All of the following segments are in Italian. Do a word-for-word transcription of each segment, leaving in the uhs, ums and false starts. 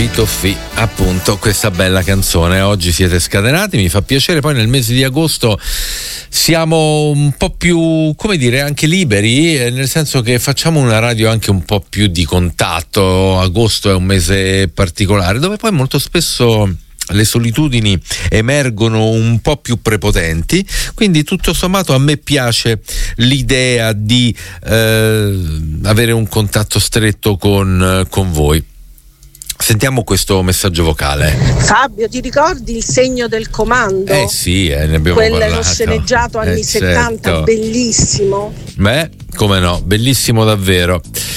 Toffi, appunto, questa bella canzone. Oggi siete scatenati, mi fa piacere. Poi nel mese di agosto siamo un po' più, come dire, anche liberi, nel senso che facciamo una radio anche un po' più di contatto. Agosto è un mese particolare dove poi molto spesso le solitudini emergono un po' più prepotenti, quindi tutto sommato a me piace l'idea di eh, avere un contatto stretto con, con voi. Sentiamo questo messaggio vocale. Fabio, ti ricordi Il segno del comando? Eh sì, eh, ne abbiamo Quello parlato. Quello sceneggiato anni eh, settanta, certo. Bellissimo. Beh, come no, bellissimo davvero.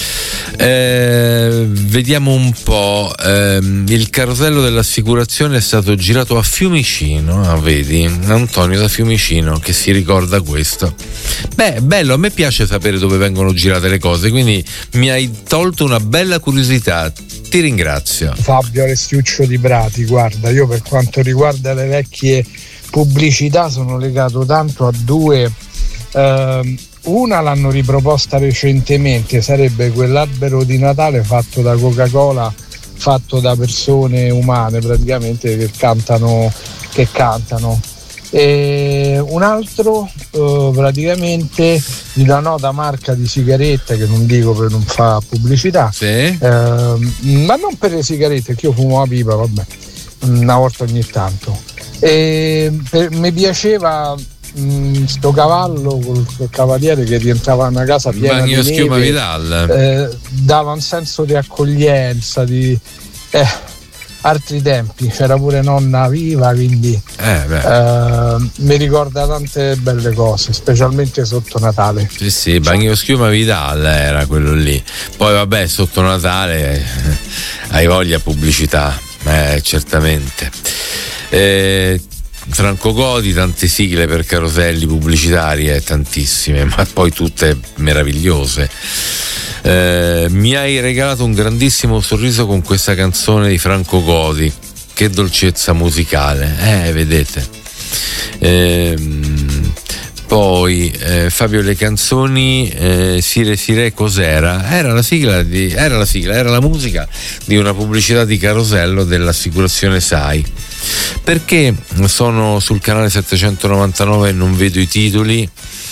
Eh, vediamo un po'. Eh, il carosello dell'assicurazione è stato girato a Fiumicino. Ah, vedi, Antonio da Fiumicino che si ricorda questo. Beh, bello, a me piace sapere dove vengono girate le cose, quindi mi hai tolto una bella curiosità. Ti ringrazio. Fabio Alessiuccio di Prati, guarda, io per quanto riguarda le vecchie pubblicità sono legato tanto a due. Eh, una l'hanno riproposta recentemente, sarebbe quell'albero di Natale fatto da Coca-Cola, fatto da persone umane praticamente che cantano, che cantano. E un altro eh, praticamente di una nota marca di sigarette che non dico per non fare pubblicità, sì. eh, ma non per le sigarette, che io fumo la pipa, vabbè, una volta ogni tanto. E per, mi piaceva mh, sto cavallo col, col cavaliere che rientrava in una casa piena Bagno di Schiuma neve, Vidal. eh, dava un senso di accoglienza, di eh, altri tempi, c'era pure nonna viva, quindi eh, beh. Eh, mi ricorda tante belle cose, specialmente sotto Natale. Sì, sì, Bagno Schiuma Vidal era quello lì. Poi vabbè, sotto Natale eh, hai voglia pubblicità, eh, certamente. Eh, Franco Godi, tante sigle per caroselli pubblicitari, eh, tantissime, ma poi tutte meravigliose. Eh, mi hai regalato un grandissimo sorriso con questa canzone di Franco Godi, che dolcezza musicale, eh, vedete. Eh, poi eh, Fabio, le canzoni eh, Sire Sire cos'era? Era la sigla di, era la sigla, era la musica di una pubblicità di carosello dell'assicurazione S A I. Perché sono sul canale settecentonovantanove e non vedo i titoli?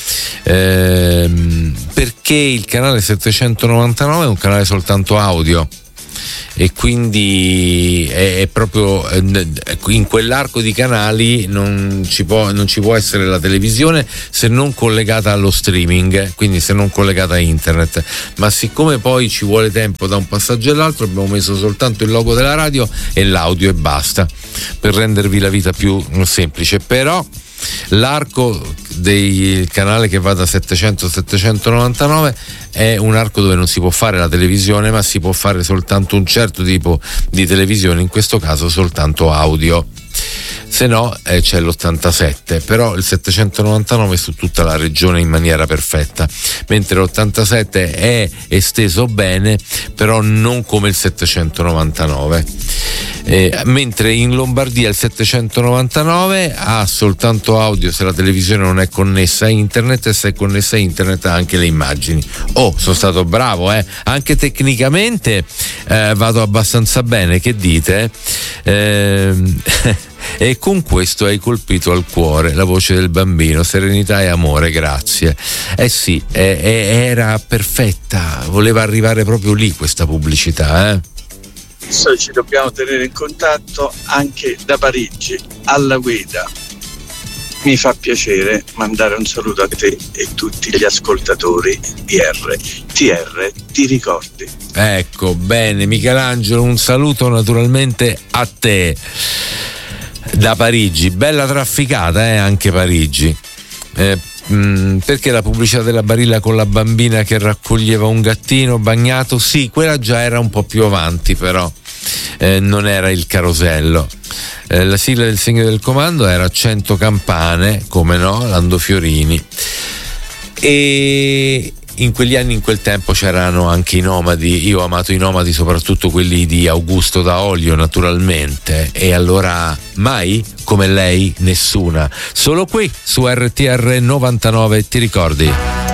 Ehm, perché il canale settecentonovantanove è un canale soltanto audio e quindi è, è proprio in quell'arco di canali non ci può, non ci può essere la televisione se non collegata allo streaming, quindi se non collegata a internet, ma siccome poi ci vuole tempo da un passaggio all'altro abbiamo messo soltanto il logo della radio e l'audio e basta, per rendervi la vita più semplice. Però l'arco del canale che va da settecento a settecentonovantanove è un arco dove non si può fare la televisione, ma si può fare soltanto un certo tipo di televisione, in questo caso soltanto audio. Se no eh, c'è l'ottantasette, però il settecentonovantanove è su tutta la regione in maniera perfetta, mentre l'ottantasette è esteso bene, però non come il settecentonovantanove. Eh, mentre in Lombardia il settecentonovantanove ha soltanto audio se la televisione non è connessa a internet, e se è connessa a internet ha anche le immagini. Oh, sono stato bravo, eh? Anche tecnicamente eh, vado abbastanza bene, che dite? Eh, e con questo hai colpito al cuore la voce del bambino, serenità e amore, grazie. Eh sì, eh, eh, era perfetta, voleva arrivare proprio lì questa pubblicità, eh? Adesso ci dobbiamo tenere in contatto anche da Parigi, alla guida. Mi fa piacere mandare un saluto a te e tutti gli ascoltatori di R T R, ti ricordi? Ecco, bene, Michelangelo, un saluto naturalmente a te da Parigi, bella trafficata, eh, anche Parigi. Eh, mh, perché la pubblicità della Barilla con la bambina che raccoglieva un gattino bagnato, sì, quella già era un po' più avanti, però eh, non era il carosello. Eh, la sigla del segno del comando era cento campane, come no, Lando Fiorini. E in quegli anni, in quel tempo, c'erano anche i nomadi. Io ho amato i nomadi, soprattutto quelli di Augusto D'Aolio, naturalmente. E allora mai come lei nessuna. Solo qui su R T R novantanove, ti ricordi?